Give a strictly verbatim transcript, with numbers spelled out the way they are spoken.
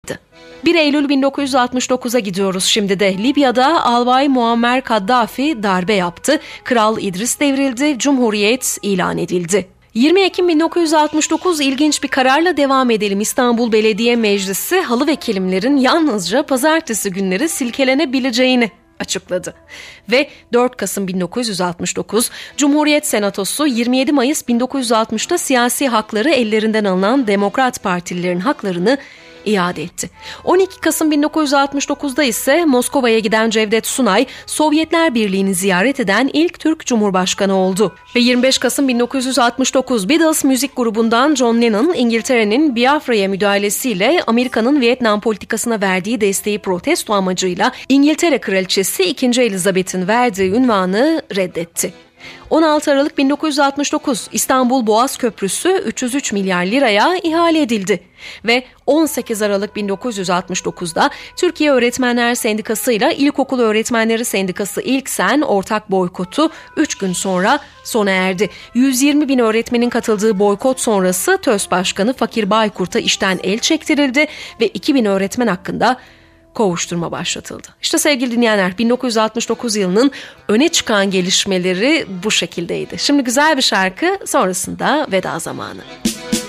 etti. bir Eylül bin dokuz yüz altmış dokuza gidiyoruz şimdi de. Libya'da Albay Muammer Kaddafi darbe yaptı. Kral İdris devrildi, Cumhuriyet ilan edildi. yirmi Ekim bin dokuz yüz altmış dokuz ilginç bir kararla devam edelim. İstanbul Belediye Meclisi halı ve kilimlerin yalnızca pazartesi günleri silkelenebileceğini açıkladı. Ve dört Kasım bin dokuz yüz altmış dokuz Cumhuriyet Senatosu yirmi yedi Mayıs bin dokuz yüz altmışta siyasi hakları ellerinden alınan Demokrat Partililerin haklarını iade etti. on iki Kasım bin dokuz yüz altmış dokuzda ise Moskova'ya giden Cevdet Sunay, Sovyetler Birliği'ni ziyaret eden ilk Türk Cumhurbaşkanı oldu. Ve yirmi beş Kasım bin dokuz yüz altmış dokuz Beatles müzik grubundan John Lennon, İngiltere'nin Biafra'ya müdahalesiyle Amerika'nın Vietnam politikasına verdiği desteği protesto amacıyla İngiltere Kraliçesi ikinci. Elizabeth'in verdiği ünvanı reddetti. on altı Aralık bin dokuz yüz altmış dokuz İstanbul Boğaz Köprüsü üç yüz üç milyar liraya ihale edildi. Ve on sekiz Aralık bin dokuz yüz altmış dokuzda Türkiye Öğretmenler Sendikası ile İlkokul Öğretmenleri Sendikası İlksen ortak boykotu üç gün sonra sona erdi. yüz yirmi bin öğretmenin katıldığı boykot sonrası TÖS Başkanı Fakir Baykurt'a işten el çektirildi ve iki bin öğretmen hakkında kovuşturma başlatıldı. İşte sevgili dinleyenler, bin dokuz yüz altmış dokuz yılının öne çıkan gelişmeleri bu şekildeydi. Şimdi güzel bir şarkı, sonrasında veda zamanı.